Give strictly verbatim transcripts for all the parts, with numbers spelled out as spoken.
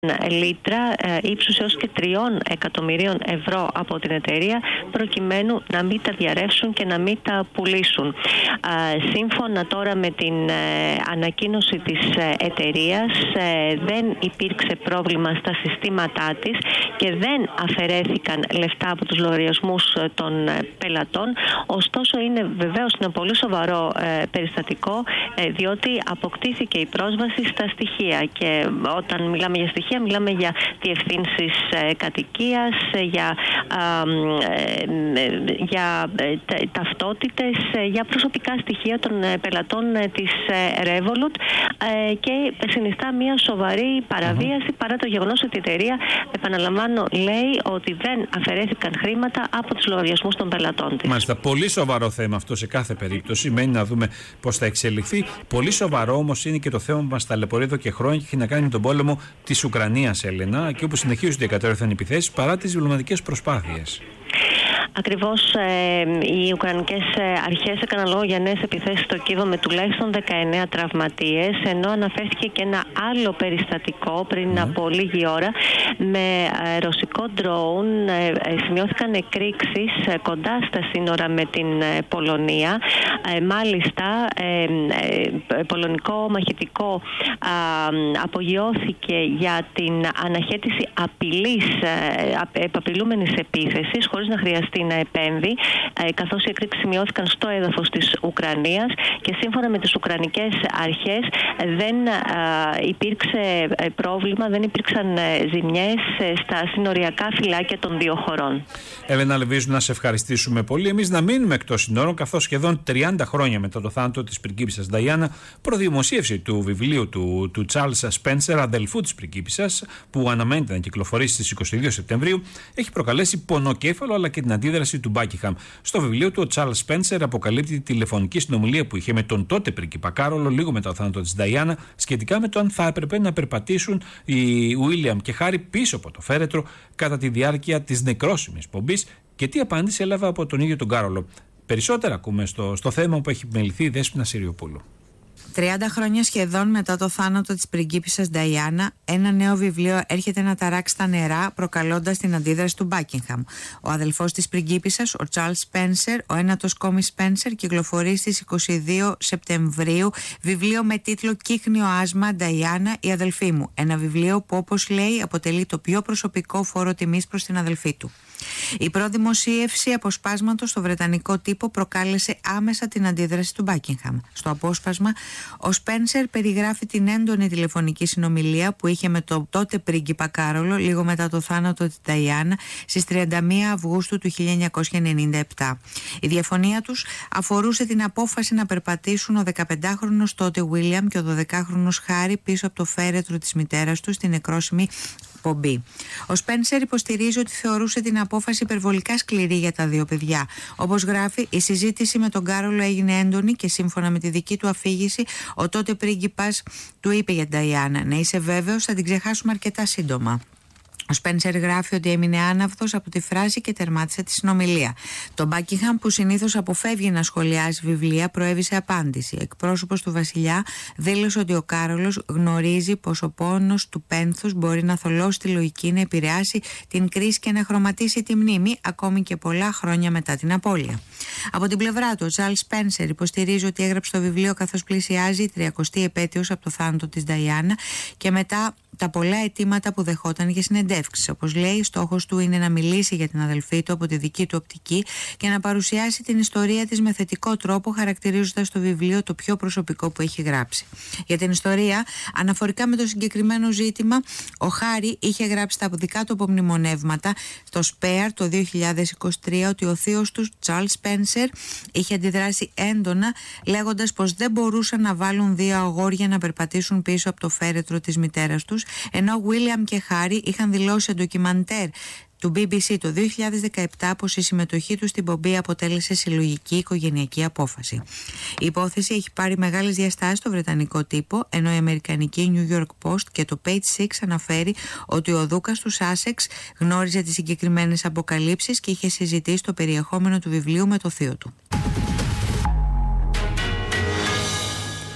λίτρα ύψους έως και τριών εκατομμυρίων ευρώ από την εταιρεία, προκειμένου να μην τα διαρρεύσουν και να μην τα πουλήσουν. Σύμφωνα τώρα με την ανακοίνωση της εταιρείας, δεν υπήρξε πρόβλημα στα συστήματά της και δεν αφαιρέθηκαν λεφτά από τους λογαριασμούς των πελατών. Ωστόσο, είναι βεβαίως ένα πολύ σοβαρό περιστατικό, διότι αποκτήθηκε η πρόσβαση στα στοιχεία, και όταν μιλάμε για στοιχεία μιλάμε για διευθύνσεις κατοικίας, για, για ταυτότητες, για προσωπικά στοιχεία των πελατών της Revolut, και συνιστά μια σοβαρή παραβίαση, mm-hmm. παρά το γεγονός ότι η εταιρεία, επαναλαμβάνω, λέει ότι δεν αφαιρέθηκαν χρήματα από τους λογαριασμούς των πελατών της. Μάλιστα, πολύ σοβαρό θέμα αυτό σε κάθε περίπτωση. Μένει να δούμε πώς θα εξελιχθεί. Πολύ σοβαρό όμως είναι και το θέμα που μας ταλαιπωρεί εδώ και χρόνια και έχει να κάνει με τον πόλεμο της Ουκρανίας, Έλενα, και όπου συνεχίζονται οι κατέρωθεν επιθέσεις παρά τις διπλωματικές προσπάθειες. Ακριβώς, ε, οι Ουκρανικές αρχές έκαναν λόγο για νέες επιθέσεις στο Κίεβο με τουλάχιστον δεκαεννέα τραυματίες, ενώ αναφέρθηκε και ένα άλλο περιστατικό πριν mm. από λίγη ώρα με ε, ρωσικό ντρόουν. Ε, σημειώθηκαν εκρήξεις ε, κοντά στα σύνορα με την ε, Πολωνία. Ε, μάλιστα, ε, ε, πολωνικό μαχητικό ε, απογειώθηκε για την αναχέτηση απειλής, ε, επαπειλούμενης επίθεσης, χωρίς να χρειαστεί να επέμβει, καθώς οι εκρήξεις σημειώθηκαν στο έδαφος της Ουκρανίας, και σύμφωνα με τις Ουκρανικές αρχές δεν υπήρξε πρόβλημα, δεν υπήρξαν ζημιές στα συνοριακά φυλάκια των δύο χωρών. Έλενα Λεβίζου, να σε ευχαριστήσουμε πολύ. Εμείς να μείνουμε εκτός συνόρων, καθώς σχεδόν τριάντα χρόνια μετά το θάνατο της πριγκίπισσας Νταϊάννα, προδημοσίευση του βιβλίου του, του Charles Spencer, αδελφού της πριγκίπισσας, που αναμένεται να κυκλοφορήσει στις είκοσι δύο Σεπτεμβρίου, έχει προκαλέσει πονοκέφαλο αλλά και την αντίδραση του Buckingham. Στο βιβλίο του, ο Charles Spencer αποκαλύπτει τη τηλεφωνική συνομιλία που είχε με τον τότε πρίγκιπα Κάρολο λίγο μετά το θάνατο της Νταϊάννα, σχετικά με το αν θα έπρεπε να περπατήσουν οι Βίλιαμ και Χάρι πίσω από το φέρετρο κατά τη διάρκεια της νεκρόσιμης πομπής, και τι απάντηση έλαβε από τον ίδιο τον Κάρολο. Περισσότερα ακούμε στο, στο θέμα που έχει επιμεληθεί η Δέσποινα Συριοπούλου. τριάντα χρόνια σχεδόν μετά το θάνατο της πριγκίπισσας Νταϊάννα, ένα νέο βιβλίο έρχεται να ταράξει τα νερά, προκαλώντας την αντίδραση του Buckingham. Ο αδελφός της πριγκίπισσας, ο Charles Spencer, ο ένατος Κόμι Spencer, κυκλοφορεί στις είκοσι δύο Σεπτεμβρίου βιβλίο με τίτλο «Κύκνιο άσμα, Νταϊάννα, η αδελφή μου». Ένα βιβλίο που, όπως λέει, αποτελεί το πιο προσωπικό φόρο τιμής προς την αδελφή του. Η προδημοσίευση αποσπάσματος στο βρετανικό τύπο προκάλεσε άμεσα την αντίδραση του Buckingham. Στο απόσπασμα, ο Σπένσερ περιγράφει την έντονη τηλεφωνική συνομιλία που είχε με τον τότε πρίγκιπα Κάρολο λίγο μετά το θάνατο της Νταϊάννα στις τριάντα μία Αυγούστου του χίλια εννιακόσια ενενήντα επτά. Η διαφωνία τους αφορούσε την απόφαση να περπατήσουν ο δεκαπεντάχρονος τότε Βίλιαμ και ο δωδεκάχρονος Χάρι πίσω από το φέρετρο της μητέρας του στην νεκρόσιμη πομπή. Ο Σπένσερ υποστηρίζει ότι θεωρούσε την απόφαση υπερβολικά σκληρή για τα δύο παιδιά. Όπως γράφει, η συζήτηση με τον Κάρολο έγινε έντονη και σύμφωνα με τη δική του αφήγηση, ο τότε πρίγκιπας του είπε για την Νταϊάννα: «Να είσαι βέβαιος, θα την ξεχάσουμε αρκετά σύντομα». Ο Σπένσερ γράφει ότι έμεινε άναυδος από τη φράση και τερμάτισε τη συνομιλία. Το Buckingham, που συνήθως αποφεύγει να σχολιάζει βιβλία, προέβησε απάντηση. Εκπρόσωπος του βασιλιά δήλωσε ότι ο Κάρολος γνωρίζει πως ο πόνος του πένθους μπορεί να θολώσει τη λογική, να επηρεάσει την κρίση και να χρωματίσει τη μνήμη, ακόμη και πολλά χρόνια μετά την απώλεια. Από την πλευρά του, ο Charles Spencer υποστηρίζει ότι έγραψε το βιβλίο καθώς πλησιάζει η τριακοστή επέτειος από το θάνατο της Νταϊάννα και μετά τα πολλά αιτήματα που δεχόταν για συνεντεύξεις. Όπως λέει, στόχος του είναι να μιλήσει για την αδελφή του από τη δική του οπτική και να παρουσιάσει την ιστορία της με θετικό τρόπο, χαρακτηρίζοντας το βιβλίο το πιο προσωπικό που έχει γράψει. Για την ιστορία, αναφορικά με το συγκεκριμένο ζήτημα, ο Χάρι είχε γράψει τα δικά του απομνημονεύματα στο Σπέαρ το δύο χιλιάδες είκοσι τρία ότι ο θείος του, Charles Spencer, είχε αντιδράσει έντονα, λέγοντας πως δεν μπορούσαν να βάλουν δύο αγόρια να περπατήσουν πίσω από το φέρετρο της μητέρας τους, ενώ ο Βίλιαμ και Χάρι είχαν δηλώσει σε ντοκιμαντέρ του μπι μπι σι το δύο χιλιάδες δεκαεπτά πως η συμμετοχή του στην πομπή αποτέλεσε συλλογική οικογενειακή απόφαση. Η υπόθεση έχει πάρει μεγάλες διαστάσεις στο βρετανικό τύπο, ενώ η αμερικανική New York Post και το Page Six αναφέρει ότι ο δούκας του Σάσεξ γνώριζε τις συγκεκριμένες αποκαλύψεις και είχε συζητήσει το περιεχόμενο του βιβλίου με το θείο του.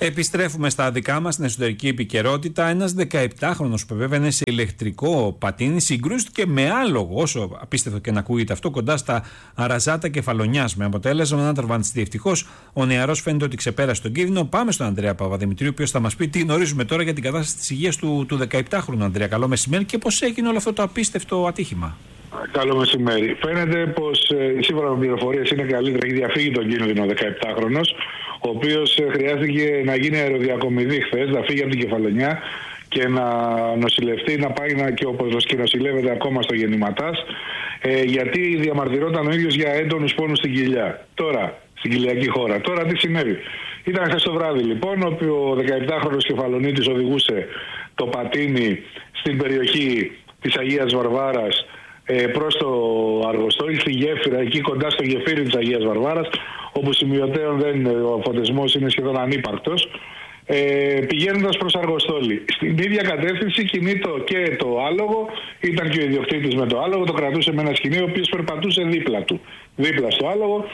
Επιστρέφουμε στα δικά μας, στην εσωτερική επικαιρότητα. Ένας δεκαεπτάχρονος που επέβαινε σε ηλεκτρικό πατίνι συγκρούστηκε με άλογο, όσο απίστευτο και να ακούγεται αυτό, κοντά στα Αραζάτα Κεφαλονιάς, με αποτέλεσμα να τραυματιστεί. Ευτυχώς ο νεαρός φαίνεται ότι ξεπέρασε τον κίνδυνο. Πάμε στον Ανδρέα Παπαδημητρίου, ο οποίος θα μας πει τι γνωρίζουμε τώρα για την κατάσταση της υγείας του, του δεκαεπτάχρονου. Ανδρέα, καλό μεσημέρι, και πώς έγινε όλο αυτό το απίστευτο ατύχημα. Καλό μεσημέρι. Φαίνεται πως ε, σύμφωνα με πληροφορίες είναι καλύτερα, έχει διαφύγει τον κίνδυνο ο δεκαεπτάχρονος, ο οποίος ε, χρειάστηκε να γίνει αεροδιακομιδή χθες, να φύγει από την Κεφαλονιά και να νοσηλευτεί, να πάει να, και όπως και νοσηλεύεται ακόμα στο Γεννηματάς, ε, γιατί διαμαρτυρόταν ο ίδιος για έντονους πόνους στην κοιλιά. Τώρα, στην κοιλιακή χώρα. Τώρα τι συνέβη? Ήταν χθες το βράδυ λοιπόν, όπου ο δεκαεπτάχρονος Κεφαλονίτης οδηγούσε το πατίνι στην περιοχή της Αγίας Βαρβάρας προς το Αργοστόλι, στη γέφυρα, εκεί κοντά στο γεφύρι της Αγίας Βαρβάρας, όπου σημειωτέων δεν, ο φωτισμός είναι σχεδόν ανύπαρκτος, ε, πηγαίνοντας προς Αργοστόλι. Στην ίδια κατεύθυνση κινείται και το άλογο, ήταν και ο ιδιοκτήτης με το άλογο, το κρατούσε με ένα σκηνή, ο οποίος περπατούσε δίπλα του, δίπλα στο άλογο.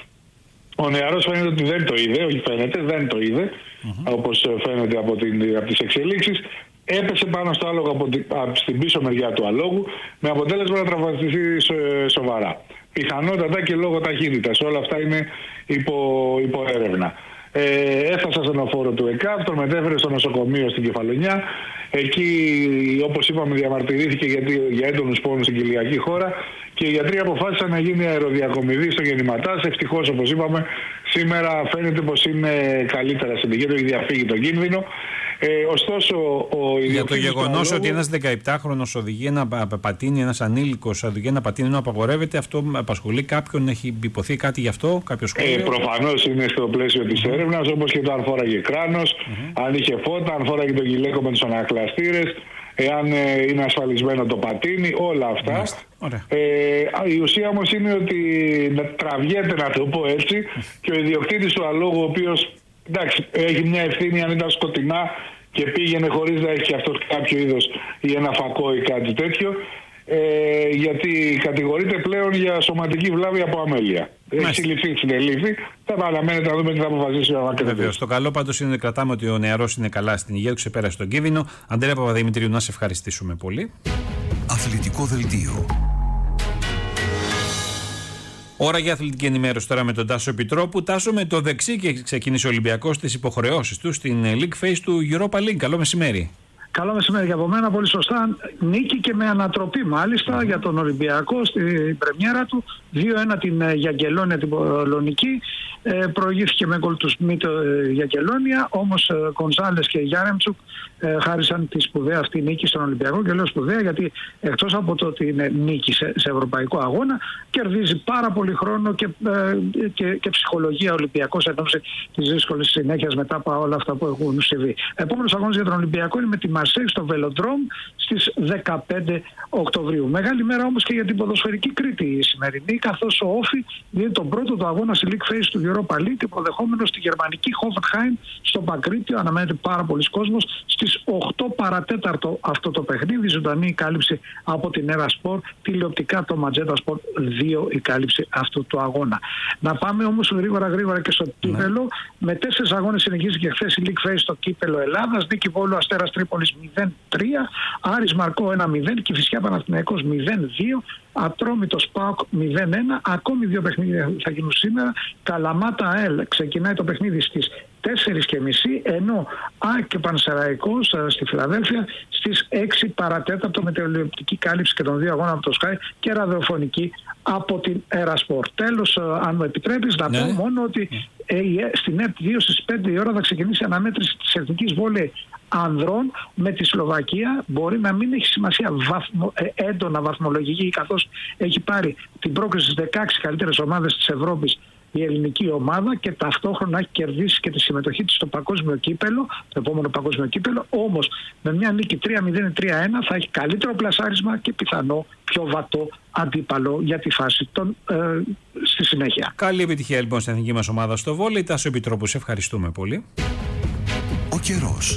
Ο νεαρός φαίνεται ότι δεν το είδε, όχι φαίνεται, δεν το είδε, mm-hmm. όπως φαίνεται από, την, από τις εξελίξεις. Έπεσε πάνω στο άλογο από την, από την πίσω μεριά του αλόγου, με αποτέλεσμα να τραυματιστεί σοβαρά. Πιθανότατα και λόγω ταχύτητας. Όλα αυτά είναι υπό, υπό έρευνα. Ε, έφτασε στον οφόρο του ΕΚΑΒ, τον μετέφερε στο νοσοκομείο στην Κεφαλονιά. Εκεί, όπως είπαμε, διαμαρτυρήθηκε γιατί, για έντονους πόνους στην κοιλιακή χώρα και οι γιατροί αποφάσισαν να γίνει αεροδιακομιδή στο Γεννηματάς. Ευτυχώς, όπως είπαμε, σήμερα φαίνεται πως είναι καλύτερα στην υγεία του, έχει διαφύγει τον κίνδυνο. Ε, ωστόσο, ο για το γεγονός ότι ένας δεκαεπτάχρονος οδηγεί ένα πατίνι, ένας ανήλικος οδηγεί ένα πατίνι ενώ απαγορεύεται, αυτό απασχολεί κάποιον? Έχει υποθεί κάτι γι' αυτό, κάποιο σχόλιο? Ε, προφανώς είναι στο πλαίσιο της mm-hmm. έρευνας, όπως και το αν φόραγε κράνος, mm-hmm. αν είχε φώτα, αν φόραγε τον γυλαίκο με τους ανακλαστήρες, εάν ε, είναι ασφαλισμένο το πατίνι, όλα αυτά. Ε, η ουσία όμως είναι ότι τραβιέται, να το πω έτσι, και ο ιδιοκτήτης του αλόγου, ο οποίος εντάξει, έχει μια ευθύνη αν ήταν σκοτεινά και πήγαινε χωρίς να έχει αυτό κάποιο είδος ή ένα φακό ή κάτι τέτοιο, ε, γιατί κατηγορείται πλέον για σωματική βλάβη από αμέλεια. Έχει συλληφθεί, συνελήφθη. Θα αναμένεται να δούμε τι θα αποφασίσει ο ανακριτής. Βεβαίως. Το καλό πάντως είναι ότι κρατάμε ότι ο νεαρός είναι καλά στην υγεία του, ξεπέρασε τον κίνδυνο. Ανδρέα Παπαδημητρίου, να σε ευχαριστήσουμε πολύ. Αθλητικό δελτίο. Ώρα για αθλητική ενημέρωση τώρα με τον Τάσο Επιτρόπου. Τάσο, με το δεξί και ξεκίνησε ο Ολυμπιακός στις υποχρεώσεις του στην League Phase του Europa League. Καλό μεσημέρι. Καλό μεσημέρι για από μένα, πολύ σωστά. Νίκη και με ανατροπή μάλιστα mm. για τον Ολυμπιακό στην πρεμιέρα του. δύο ένα την Γιαγκελόνια την Πολωνική. Ε, προηγήθηκε με γκολ του Σμιτ ε, Γιαγκελόνια. Όμως ε, Γκονζάλες και Γιάρεμτσουκ ε, χάρισαν τη σπουδαία αυτή νίκη στον Ολυμπιακό. Και λέω σπουδαία γιατί εκτός από το ότι είναι νίκη σε, σε ευρωπαϊκό αγώνα, κερδίζει πάρα πολύ χρόνο και, ε, και, και ψυχολογία ο Ολυμπιακός εν ώψη της δύσκολης συνέχειας μετά από όλα αυτά που έχουν συμβεί. Επόμενος αγώνας για τον Ολυμπιακό είναι με τη Μαρσέη στο Βελοντρόμ στις δεκαπέντε Οκτωβρίου. Μεγάλη μέρα όμως και για την ποδοσφαιρική Κρήτη η σημερινή, καθώς ο Όφι δίνει τον πρώτο του αγώνα στη League Phase του Europa League, υποδεχόμενο στη γερμανική Hoffenheim στο Παγκρίτιο. Αναμένεται πάρα πολλοί κόσμος. Στις οκτώ παρατέταρτο αυτό το παιχνίδι, ζωντανή κάλυψη από την Έρα Sport, τηλεοπτικά το Magenta Sport δύο η κάλυψη αυτού του αγώνα. Να πάμε όμως γρήγορα γρήγορα και στο κύπελο. Με τέσσερις αγώνες συνεχίστηκε χθες η League Phase στο κύπελο Ελλάδας. Νίκη Βόλου Αστέρας Τρίπολης μηδέν τρία, Άρης Μαρκό ένα μηδέν, Κηφισιά Παναθηναϊκός μηδέν δύο, Ατρόμητος ΠΑΟΚ μηδέν ένα. Ακόμη δύο παιχνίδια θα γίνουν σήμερα. Καλαμάτα ΑΕΛ ξεκινάει το παιχνίδι στις τέσσερις και μισή, ενώ ΑΕΚ και Πανσεραϊκός στη Φιλαδέλφια στις έξι παρατέταρτο με τηλεοπτική κάλυψη και των δύο αγώνων από το Sky και ραδιοφωνική από την Έρα Sport. Τέλος, αν μου επιτρέπεις, να ναι. πω μόνο ότι ε, στην ΕΡΤ δύο στις πέντε η ώρα θα ξεκινήσει η αναμέτρηση της εθνικής βόλεϊ ανδρών με τη Σλοβακία. Μπορεί να μην έχει σημασία βαθμο, ε, έντονα βαθμολογική, καθώς έχει πάρει την πρόκριση στις δεκαέξι καλύτερες ομάδες της Ευρώπης η ελληνική ομάδα και ταυτόχρονα έχει κερδίσει και τη συμμετοχή της στο παγκόσμιο κύπελο, το επόμενο παγκόσμιο κύπελο. Όμως με μια νίκη τρία μηδέν ή τρία ένα θα έχει καλύτερο πλασάρισμα και πιθανό πιο βατό αντίπαλο για τη φάση των, ε, στη συνέχεια. Καλή επιτυχία λοιπόν στην εθνική μας ομάδα στο βόλεϊ. Τάσο Επιτρόπου, σε ευχαριστούμε πολύ. Ο καιρός.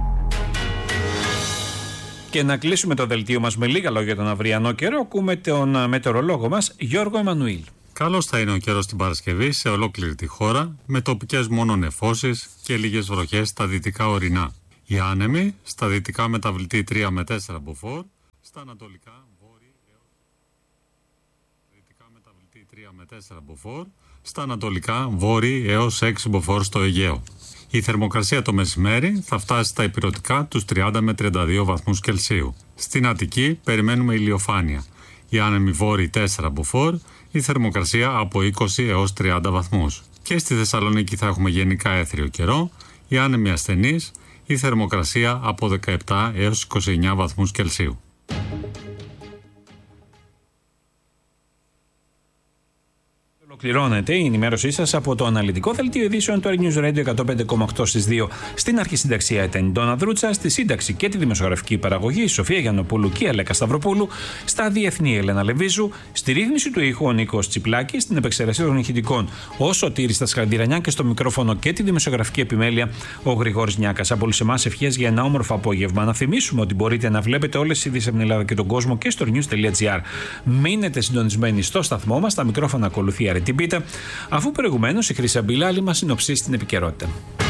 Και να κλείσουμε το δελτίο μας με λίγα λόγια για τον αυριανό καιρό. Ακούμε τον μετεωρολόγο μας Γιώργο Εμμανουήλ. Καλώς θα είναι ο καιρός την Παρασκευή σε ολόκληρη τη χώρα, με τοπικές μόνο νεφώσεις και λίγες βροχές στα δυτικά ορεινά. Οι άνεμοι στα δυτικά μεταβλητή τρία με τέσσερα μποφόρ, στα ανατολικά βόρει έως... δυτικά μεταβλητή τρία με τέσσερα μποφόρ, στα ανατολικά βόρει έως έξι μποφόρ στο Αιγαίο. Η θερμοκρασία το μεσημέρι θα φτάσει στα ηπειρωτικά τους τριάντα με τριάντα δύο βαθμούς Κελσίου. Στην Αττική περιμένουμε ηλιοφάνεια. Οι άνεμοι βόρειοι τέσσερα μποφόρ, η θερμοκρασία από είκοσι έως τριάντα βαθμούς. Και στη Θεσσαλονίκη θα έχουμε γενικά έθριο καιρό, οι άνεμοι ασθενείς, η θερμοκρασία από δεκαεπτά έως είκοσι εννέα βαθμούς Κελσίου. Ολοκληρώνεται η ενημέρωσή σας από το αναλυτικό δελτίο ειδήσεων του News Radio εκατόν πέντε κόμμα οκτώ στις δύο. Στην αρχισυνταξία ήταν η Ντόνα Δρούτσα, στη σύνταξη και τη δημοσιογραφική παραγωγή η Σοφία Γιαννοπούλου και η Αλέκα Σταυροπούλου, στα διεθνή Ελένα Λεβίζου, στη ρύθμιση του ήχου ο Νίκος Τσιπλάκης, στην επεξεργασία των ηχητικών ο Σωτήρης Τασχαλντιρανιά και στο μικρόφωνο και τη δημοσιογραφική επιμέλεια ο Γρηγόρης Νιάκας. Από όλους εμάς ευχές για ένα όμορφο απόγευμα. Να θυμίσουμε ότι μπορείτε να βλέπετε όλες τις ειδήσεις από την Ελλάδα και τον κόσμο και στο news τελεία gr. Μείνετε συντονισμένοι στο σταθμό μας, τα μικρόφωνα ακολουθεί Αρετή Πίτα, αφού προηγουμένως η Χρυσαμπίλα μας συνοψίσει την επικαιρότητα.